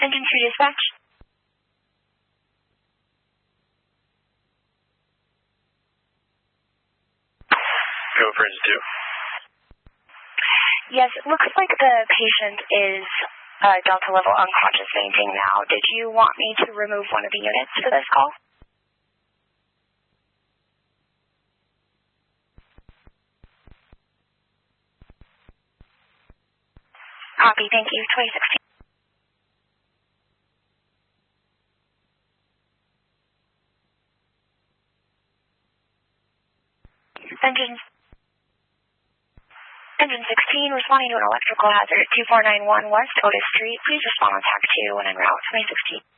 Engine 2 dispatch. Go for Engine 2. Yes, it looks like the patient is Delta level unconscious fainting now. Did you want me to remove one of the units for this call? Copy, thank you. 2016. Engine 16, responding to an electrical hazard at 2491 West Otis Street. Please respond on TAC 2 when en route. 2016.